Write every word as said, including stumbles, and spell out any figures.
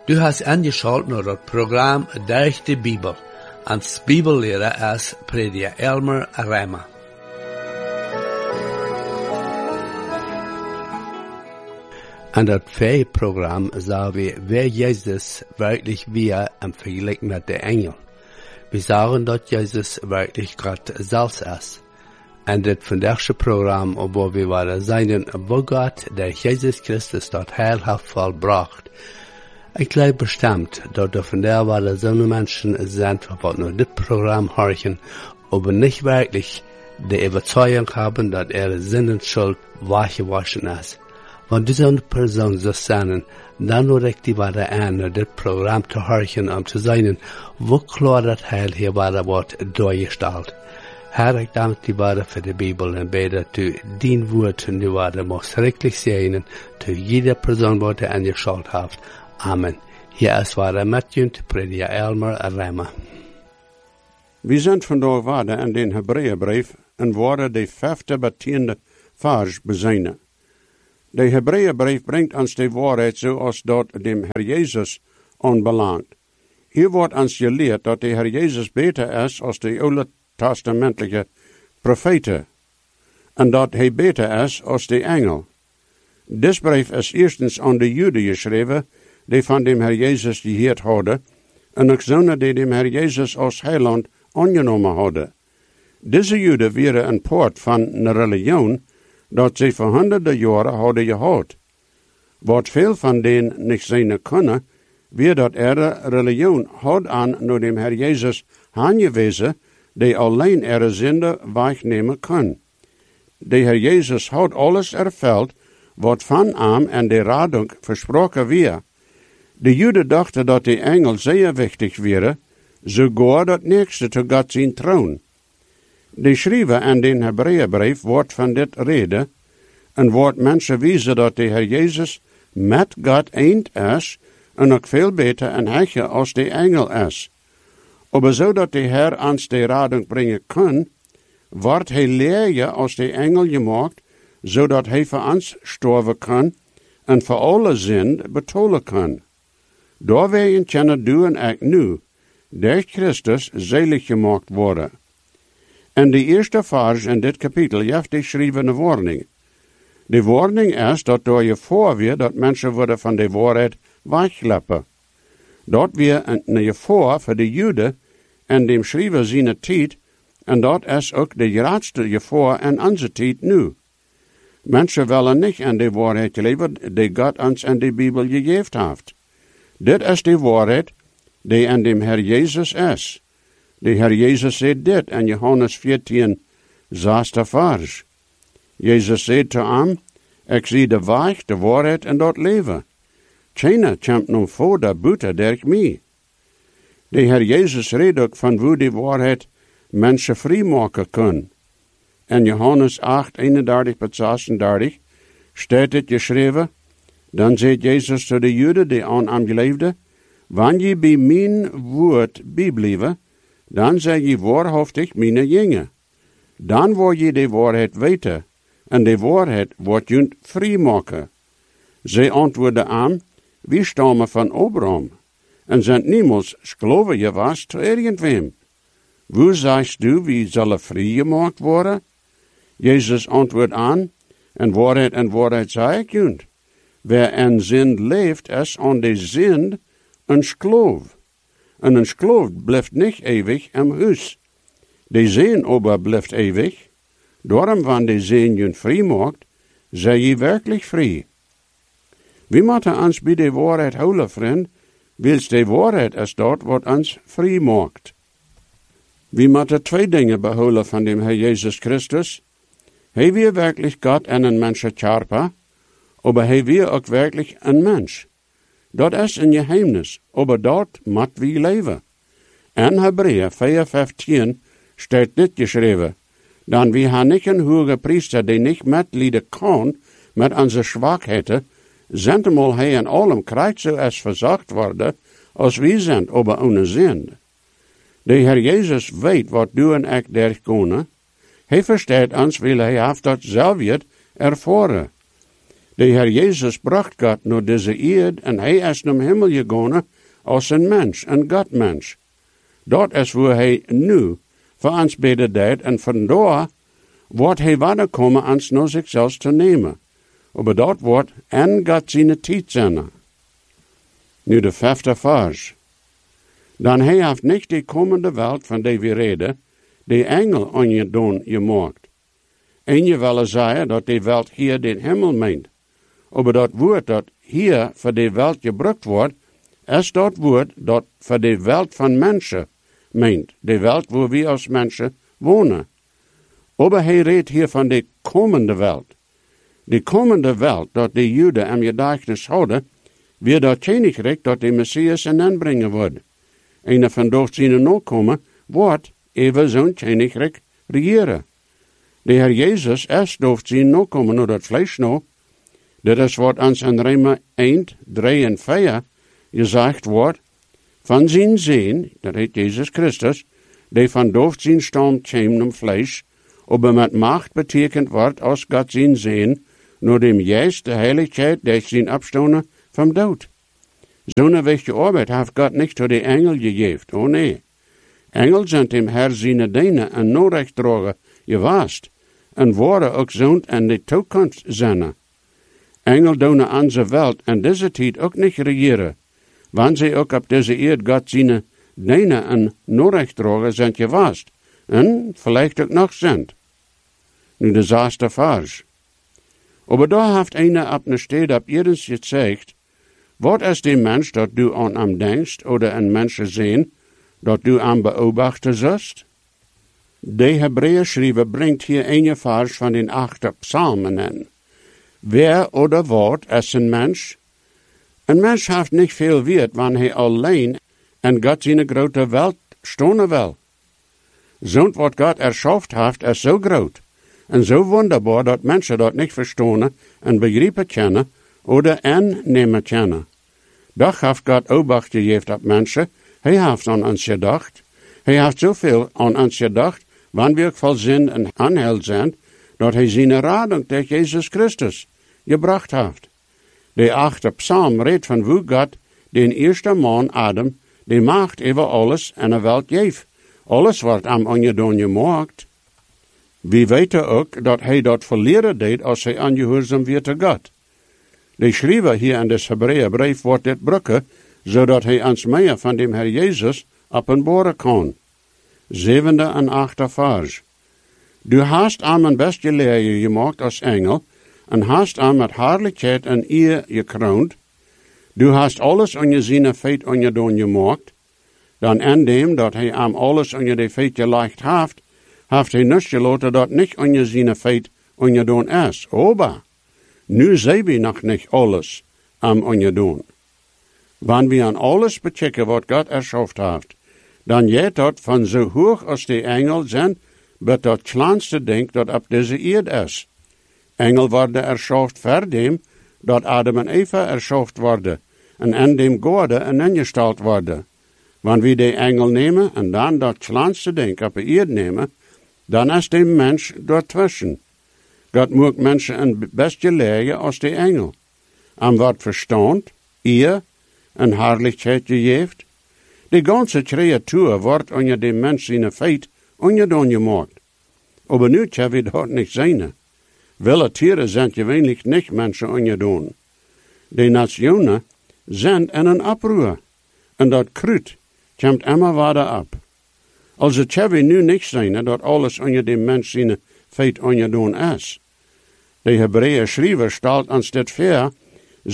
Du hast angeschaut naar het programma Durch de Bibel. Als Bibellehrer is prediker Elmer Rema. An dat Fee-Programm sah wir, wer Jesus wirklich wir im Vergleich mit der Engel. Wir sagen, dass Jesus wirklich Gott selbst ist. En dit vandaagse programma, waar we waren zijn, wo Gott, der Jesus Christus dat heil heeft volbracht. Ik geloof bestimmt, dat er vandaag waren zo'n mensen zijn, wat naar dit programma horchen, aber nicht wirklich die Überzeugung haben, dass ihre Sinnenschuld weggewaschen ist. Wenn diese Person so sein, dann nur ich die waren an, naar dit Programm zu horchen, um zu sein, wo klar das Heil hier war, wird durchgestellt. Herr, ik dank die waarde voor de Bijbel en bid dat u dien woord nu waarde mag schrikkelijk zijn, te jede persoon wat er aangeschaut heeft. Amen. Hier is waarde met u, prediker Elmer Rema. We zijn vandaag waarde in den Hebreeënbrief en worden de vijfde betiende vers bezijnen. De Hebreeënbrief brengt ons de waarheid zoals dat dem Herr Jezus aanbelangt. Hier wordt ons geleerd dat de Herr Jezus beter is als de oude testamentelijke profeten, en dat hij beter is als de engel. Dit brief is eerstens aan de Joden geschreven, die van dem Herr Jezus gehoord hadden, en ook zonen die dem Herr Jezus als heiland aangenomen hadden. Deze Joden waren een poort van een religion, dat ze voor honderden jaren hadden gehad. Wat veel van den niet zijn kunnen, weer dat er religion had aan naar dem Herr Jezus aangewezen, die alleen er zinde wegnemen kan. De Herr Jezus had alles ervuld, wat van hem en de radung versproken weer. De Joden dachten dat de engel zeer wichtig waren, sogar dat nächste te God zijn troon. De schrijver in den Hebreeënbrief wordt van dit reden, en wordt mensen wijzen dat de Herr Jezus met God eend is, en ook veel beter en heiger als de engel is. Aber zodat de Herr ons de radung brengen kan, wordt hij leer als de engel gemaakt, zodat hij voor ons sterven kan en voor alle zin betolen kan. Doorwegen kunnen du en ik nu, door Christus, zelig gemaakt worden. En de eerste vers in dit kapitel heeft de schrijvende warning. De warning is dat door je voorweer dat mensen worden van de waarheid weglopen. Dat weer een gevaar voor de Joden en dem schrijver zijn tijd, en dat is ook de grootste gevaar in onze tijd nu. Mensen willen niet in de waarheid leven die God ons in de Bijbel gegeven heeft. Dit is de waarheid die in dem Herr Jezus is. De Herr Jezus zei dit in Johannes veertien, zesde vers. Jezus zei te hem, ik zie de weg, de waarheid en dat leven. Keine komt nu voor de buiten durch mij. De Herr Jezus redt ook van hoe de waarheid mensen vrij maken kan. In Johannes acht, eenendertig tot zesendertig staat het geschreven, dan zei Jezus tot de Joden die aan hem geloofden, wanneer je bij mijn woord bijblijven, dan zijn je waarhaftig mijn jongen. Dan word je de waarheid weten, en de waarheid wordt je vrij maken. Zij antwoordden aan, wie stammen van Abraham, en zijn niemals geloven je was te irgendwem. Hoe sagst du, wie zullen vrijgemaakt worden? Jezus antwoordt aan, en waarheid en waarheid zei ik je. Wer in zin leeft, is aan de zin een skloof. En een skloof blijft niet eeuwig im huis. De zin aber blijft eeuwig. Daarom, wanneer de zin je vrij maakt, zij je werkelijk vrij. We moeten ons bij de waarheid houden, vriend, wils de waarheid is dat wat ons vrij maakt. We moeten twee dingen behouden van dem Herr Jezus Christus. Hij weer werkelijk God en een mens geschapen, aber hij weer ook werkelijk een mens. Dat is een geheimnis, aber dat moet we leven. In Hebreeën vier vijftien staat dit geschreven, dan we hebben niet een hoge priester die niet metlieden kan met onze zwakheden, zentemal hij in allem krijgt zo is verzacht worden, als we zijn, aber ohne zin. De Herr Jezus weet wat du en ik der kunnen. Hij verstaat ons, wil hij heeft dat zelf ervaren. De Heer Jezus bracht God naar deze eerd en hij is naar hemel gegaan als een mens, een Godmens. Dat is waar hij nu voor ons beden deed en vandaar wordt hij wederkomen ons naar zichzelf te nemen. Maar dat wordt en God zijn tijd zijn. Nu de vijfde vers. Dan hij heeft niet die komende welt van die we reden, die engel aan je doen gemaakt. En je willen zeggen dat die welt hier den hemel meent. Maar dat woord dat hier voor die welt gebruikt wordt, is dat woord dat voor de welt van mensen meent. De welt waar we als mensen wonen. Maar hij redt hier van de komende welt. De komende welt dat de Joden am gedachtenis houden, weer dat koninkrijk dat de Messias in aanbrengen wordt. En van door zijn nakomen wordt even zo'n koninkrijk regeren. De Heer Jezus is door zijn nakomen naar dat vlees nou. Dat is wat ons in Rema één, drie en vier gezegd wordt. Van zijn zin, dat heet Jezus Christus, die van door zijn stam kwam om vlees, aber met macht betekend wordt als God zijn zin, naar dem juist de heiligheid die zijn afstonden van dood. Zo'n wichtige arbeid heeft God niet door de engel gegeven, oh nee. Engel zijn dem Herr zijn dienen en norechtdragen gewaast, en worden ook zo'n in de toekomst zijn. Engel doen onze welt en deze tijd ook niet regeren, wanneer ze ook op deze eerd God zijn dienen en norechtdragen zijn gewaast, en vielleicht ook nog zijn. Nu de zesde vers. Aber daar heeft een op een stede op ieders gezegd, wat is die mens dat du aan hem denkst, oder een mensen zien, dat du aan beobachten zust? De Hebreeënschrijver brengt hier een vers van den achte psalmen in. Wer oder wat is een mens? Een mens heeft niet veel weet, wanneer hij alleen en God zijn grote welt stonen wil. Zo'n wat God erschaft heeft, is zo groot en zo wonderbaar dat mensen dat niet verstaan en begrijpen kunnen oder aannemen kunnen. Doch heeft God obacht gegeven op mensen, hij heeft aan ons gedacht. Hij heeft zoveel aan ons gedacht, wanneer we vol zin en aanheld zijn, dat hij zijn rading tegen Jezus Christus gebracht heeft. De achte psalm redt van hoe God den eerste man Adam, die macht over alles en de welt geeft. Alles wordt hem ongedaan gemaakt. We weten ook dat hij dat verleren deed als hij aangehoorzaam werd te God. De schrijver hier in des Hebreeënbrief wordt dit brukken, zodat hij ons meer van dem Herr Jezus openbaren kan. Zevende en achte vers. Du hast hem een beste leer gemaakt als engel, en hast hem met heerlijkheid en eer gekroond. Du hast alles aan je zijn feit ongedaan gemaakt. Dan in dem dat hij hem alles aan je de feit gelegd heeft, heeft hij niet gelaten dat niet aan je zijn feit ongedaan is. Aber, nu zijn we nog niet alles am ongedaan. Wanneer we aan alles bechecken wat God erschaft heeft, dan jeet dat van zo hoog als de engel zijn, bet dat kleinste ding dat op deze eerd is. Engel worden erschaft voor dem, dat Adam en Eva erschaft worden, en in dem Gorde en ingesteld worden. Wanneer we de engel nemen en dan dat kleinste ding op de eerd nemen, dan is de mens daartussen. God moet mensen een beste leren als de engel. Aan wat verstand, eer en heerlijkheid gegeven. De ganze creatuur wordt onder de mens zijn feit ongedaan gemaakt. Maar nu kan we dat niet zijn. Wille tieren zijn gewöhnlich niet mensen ongedaan. De nationen zijn in een oproer. En dat kruid komt immer verder op. Als het kan we nu niet zijn dat alles onder de mens zijn feit ongedaan is. De Hebreeën schrijver stelt ons dit voor,